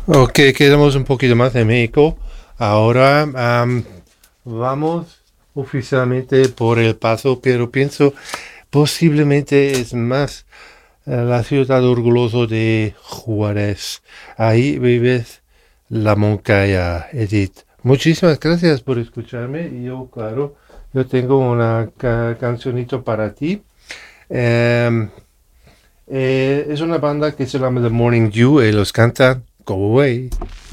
Ok, quedamos un poquito más de México. Ahora vamos oficialmente por El Paso, pero pienso posiblemente es más la ciudad orgullosa de Juárez. Ahí vives la Moncaya, Edith. Muchísimas gracias por escucharme. Y yo, claro, yo tengo una cancionito para ti. Em, es una banda que se llama The Morning Dew y los canta Go Away.